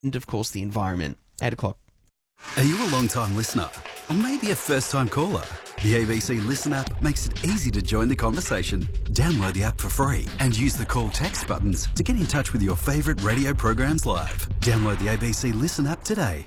and, of course, the environment. 8 o'clock. Are you a long-time listener? Or maybe a first-time caller? The ABC Listen app makes it easy to join the conversation. Download the app for free and use the call text buttons to get in touch with your favourite radio programs live. Download the ABC Listen app today.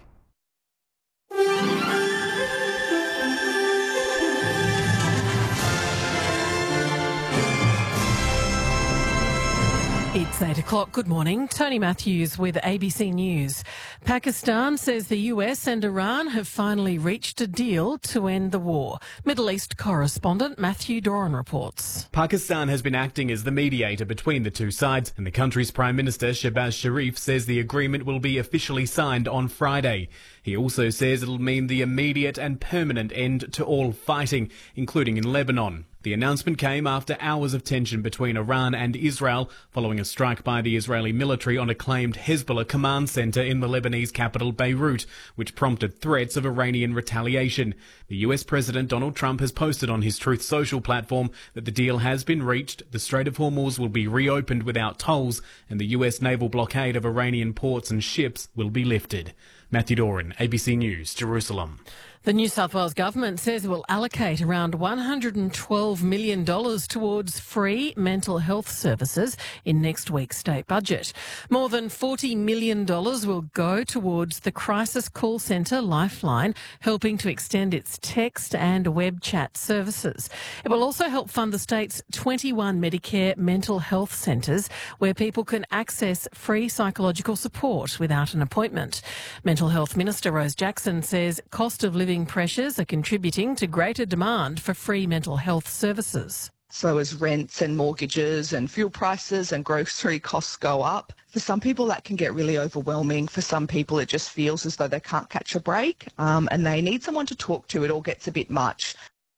It's 8 o'clock. Good morning. Tony Matthews with ABC News. Pakistan says the US and Iran have finally reached a deal to end the war. Middle East correspondent Matthew Doran reports. Pakistan has been acting as the mediator between the two sides, and the country's Prime Minister Shehbaz Sharif says the agreement will be officially signed on Friday. He also says it'll mean the immediate and permanent end to all fighting, including in Lebanon. The announcement came after hours of tension between Iran and Israel following a strike by the Israeli military on a claimed Hezbollah command centre in the Lebanese capital Beirut, which prompted threats of Iranian retaliation. The US President Donald Trump has posted on his Truth Social platform that the deal has been reached, the Strait of Hormuz will be reopened without tolls, and the US naval blockade of Iranian ports and ships will be lifted. Matthew Doran, ABC News, Jerusalem. The New South Wales government says it will allocate around $112 million towards free mental health services in next week's state budget. More than $40 million will go towards the crisis call centre Lifeline, helping to extend its text and web chat services. It will also help fund the state's 21 Medicare mental health centres where people can access free psychological support without an appointment. Mental Health Minister Rose Jackson says cost of living pressures are contributing to greater demand for free mental health services. So as rents and mortgages and fuel prices and grocery costs go up, for some people that can get really overwhelming. For some people it just feels as though they can't catch a break and they need someone to talk to. It all gets a bit much.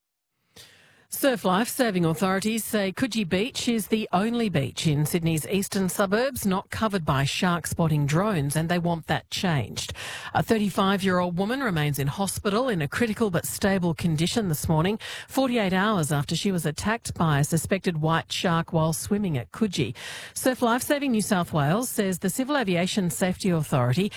Surf Life Saving authorities say Coogee Beach is the only beach in Sydney's eastern suburbs not covered by shark spotting drones, and they want that changed. A 35-year-old woman remains in hospital in a critical but stable condition this morning, 48 hours after she was attacked by a suspected white shark while swimming at Coogee. Surf Life Saving New South Wales says the Civil Aviation Safety Authority